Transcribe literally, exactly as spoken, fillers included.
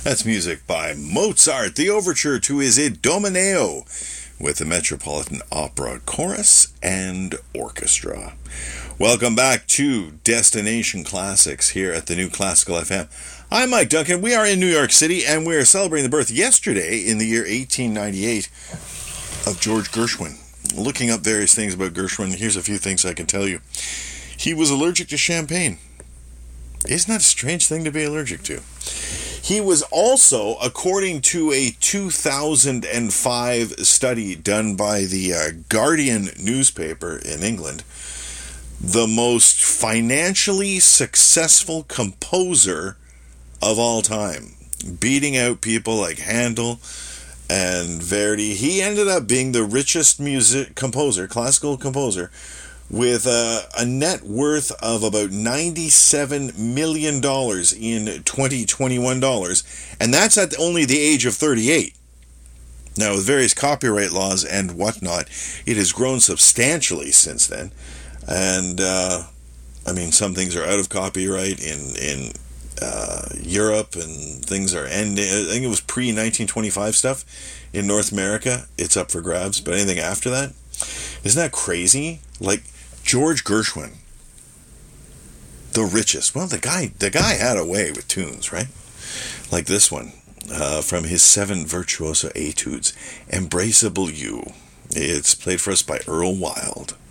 That's music by Mozart, the overture to his Idomeneo, with the Metropolitan Opera Chorus and Orchestra. Welcome back to Destination Classics here at the New Classical F M. I'm Mike Duncan. We are in New York City, and we are celebrating the birth yesterday in the year eighteen ninety-eight of George Gershwin. Looking up various things about Gershwin, here's a few things I can tell you. He was allergic to champagne. Isn't that a strange thing to be allergic to? He was also, according to a two thousand five study done by the uh, Guardian newspaper in England, the most financially successful composer of all time, beating out people like Handel and Verdi. He ended up being the richest music composer, classical composer, with a, a net worth of about ninety-seven million dollars in twenty twenty-one dollars, and that's at only the age of thirty-eight. Now, with various copyright laws and whatnot, it has grown substantially since then, and uh, I mean, some things are out of copyright in in uh, Europe, and things are ending. I think it was pre nineteen twenty-five stuff in North America. It's up for grabs, but anything after that, isn't that crazy? Like, George Gershwin, the richest. Well, the guy, the guy had a way with tunes, right? Like this one, uh, from his seven virtuoso etudes, "Embraceable You." It's played for us by Earl Wild.